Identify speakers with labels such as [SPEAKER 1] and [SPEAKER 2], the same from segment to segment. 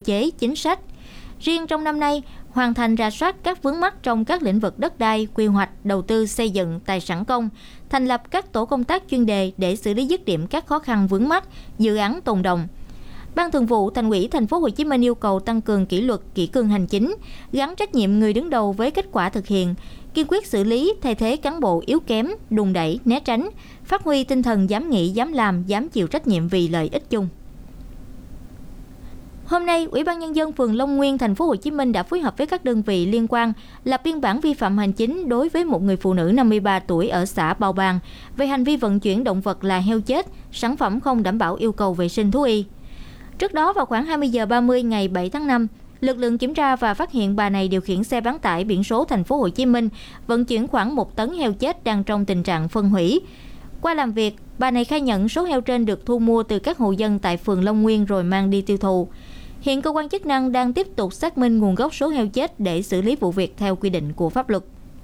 [SPEAKER 1] chế, chính sách. Riêng trong năm nay, hoàn thành rà soát các vướng mắc trong các lĩnh vực đất đai, quy hoạch, đầu tư xây dựng, tài sản công, thành lập các tổ công tác chuyên đề để xử lý dứt điểm các khó khăn vướng mắc, dự án tồn đọng. Ban Thường vụ Thành ủy Thành phố Hồ Chí Minh yêu cầu tăng cường kỷ luật, kỷ cương hành chính, gắn trách nhiệm người đứng đầu với kết quả thực hiện, kiên quyết xử lý, thay thế cán bộ yếu kém, đùn đẩy, né tránh, phát huy tinh thần dám nghĩ, dám làm, dám chịu trách nhiệm vì lợi ích chung. Hôm nay, Ủy ban Nhân dân phường Long Nguyên, Thành phố Hồ Chí Minh đã phối hợp với các đơn vị liên quan lập biên bản vi phạm hành chính đối với một người phụ nữ 53 tuổi ở xã Bào Bàng về hành vi vận chuyển động vật là heo chết, sản phẩm không đảm bảo yêu cầu vệ sinh thú y. Trước đó, vào khoảng 20 giờ 30 ngày 7 tháng 5, lực lượng kiểm tra và phát hiện bà này điều khiển xe bán tải biển số Thành phố Hồ Chí Minh vận chuyển khoảng 1 tấn heo chết đang trong tình trạng phân hủy. Qua làm việc, bà này khai nhận số heo trên được thu mua từ các hộ dân tại phường Long Nguyên rồi mang đi tiêu thụ. Hiện cơ quan chức năng đang tiếp tục xác minh nguồn gốc số heo chết để xử lý vụ việc theo quy định của pháp luật.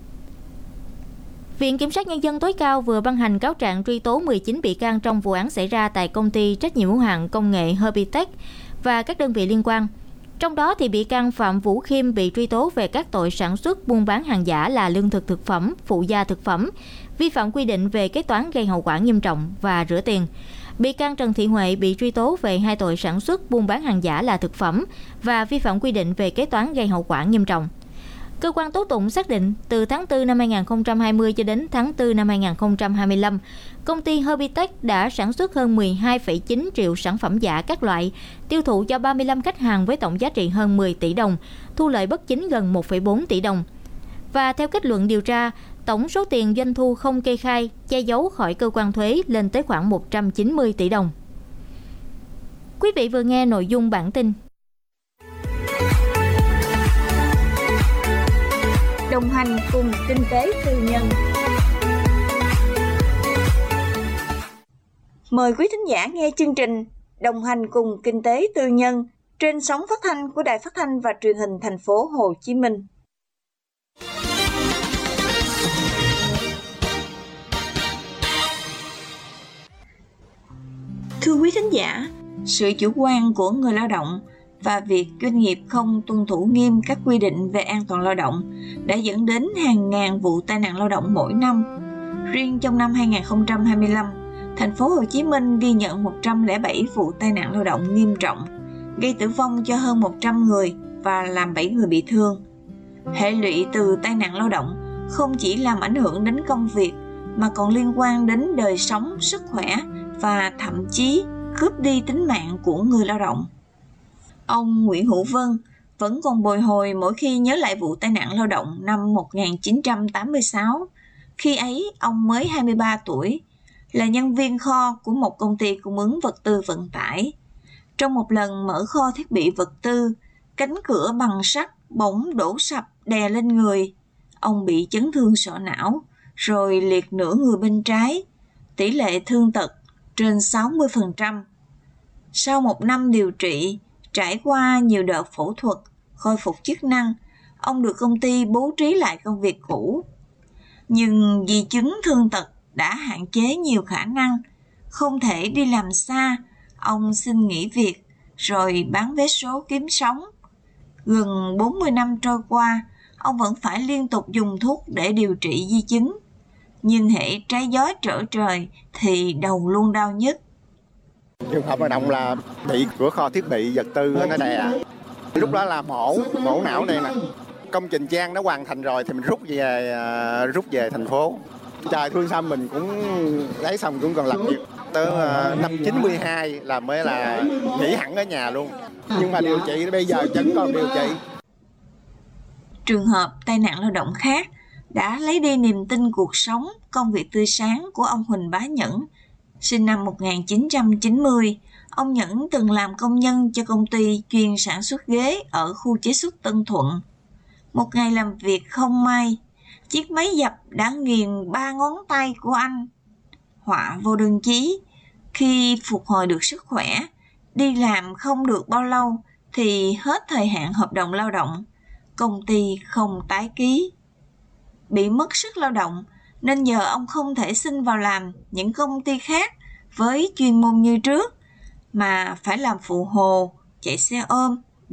[SPEAKER 1] Viện Kiểm sát Nhân dân tối cao vừa ban hành cáo trạng truy tố 19 bị can trong vụ án xảy ra tại công ty trách nhiệm hữu hạn công nghệ Herbitech và các đơn vị liên quan. Trong đó thì bị can Phạm Vũ Khiêm bị truy tố về các tội sản xuất, buôn bán hàng giả là lương thực thực phẩm, phụ gia thực phẩm, vi phạm quy định về kế toán gây hậu quả nghiêm trọng và rửa tiền. Bị can Trần Thị Huệ bị truy tố về 2 tội sản xuất, buôn bán hàng giả là thực phẩm và vi phạm quy định về kế toán gây hậu quả nghiêm trọng. Cơ quan tố tụng xác định từ tháng 4 năm 2020 cho đến tháng 4 năm 2025, công ty Herbitech đã sản xuất hơn 12,9 triệu sản phẩm giả các loại, tiêu thụ cho 35 khách hàng với tổng giá trị hơn 10 tỷ đồng, thu lợi bất chính gần 1,4 tỷ đồng. Và theo kết luận điều tra, tổng số tiền doanh thu không kê khai, che giấu khỏi cơ quan thuế lên tới khoảng 190 tỷ đồng. Quý vị vừa nghe nội dung bản tin.
[SPEAKER 2] Đồng hành cùng kinh tế tư nhân. Mời quý thính giả nghe chương trình Đồng hành cùng kinh tế tư nhân trên sóng phát thanh của Đài Phát thanh và Truyền hình Thành phố Hồ Chí Minh. Thưa quý thính giả, sự chủ quan của người lao động và việc doanh nghiệp không tuân thủ nghiêm các quy định về an toàn lao động đã dẫn đến hàng ngàn vụ tai nạn lao động mỗi năm. Riêng trong năm 2025, Thành phố Hồ Chí Minh ghi nhận 107 vụ tai nạn lao động nghiêm trọng, gây tử vong cho hơn 100 người và làm 7 người bị thương. Hệ lụy từ tai nạn lao động không chỉ làm ảnh hưởng đến công việc mà còn liên quan đến đời sống, sức khỏe và thậm chí cướp đi tính mạng của người lao động. Ông Nguyễn Hữu Vân vẫn còn bồi hồi mỗi khi nhớ lại vụ tai nạn lao động năm 1986. Khi ấy, ông mới 23 tuổi, là nhân viên kho của một công ty cung ứng vật tư vận tải. Trong một lần mở kho thiết bị vật tư, cánh cửa bằng sắt bỗng đổ sập đè lên người. Ông bị chấn thương sọ não, rồi liệt nửa người bên trái, tỷ lệ thương tật trên 60%. Sau 1 năm điều trị, trải qua nhiều đợt phẫu thuật, khôi phục chức năng, ông được công ty bố trí lại công việc cũ. Nhưng di chứng thương tật đã hạn chế nhiều khả năng, không thể đi làm xa, ông xin nghỉ việc rồi bán vé số kiếm sống. Gần 40 năm trôi qua, ông vẫn phải liên tục dùng thuốc để điều trị di chứng. Nhưng hễ trái gió trở trời thì đầu luôn đau nhức.
[SPEAKER 3] Trường hợp lao động là bị cửa kho thiết bị vật tư nó đè. Lúc đó là mổ não đây nè. Công trình trang nó hoàn thành rồi thì mình rút về thành phố. Trời thương sao mình cũng lấy xong cũng còn làm việc. Tới năm 92 là mới là nghỉ hẳn ở nhà luôn. Nhưng mà điều trị bây giờ vẫn còn điều trị.
[SPEAKER 2] Trường hợp tai nạn lao động khác đã lấy đi niềm tin cuộc sống, công việc tươi sáng của ông Huỳnh Bá Nhẫn. Sinh năm 1990, ông Nhẫn từng làm công nhân cho công ty chuyên sản xuất ghế ở khu chế xuất Tân Thuận. Một ngày làm việc không may, chiếc máy dập đã nghiền 3 ngón tay của anh. Họa vô đơn chí, khi phục hồi được sức khỏe, đi làm không được bao lâu thì hết thời hạn hợp đồng lao động, công ty không tái ký. Bị mất sức lao động nên giờ ông không thể xin vào làm những công ty khác với chuyên môn như trước, mà phải làm phụ hồ, chạy xe ôm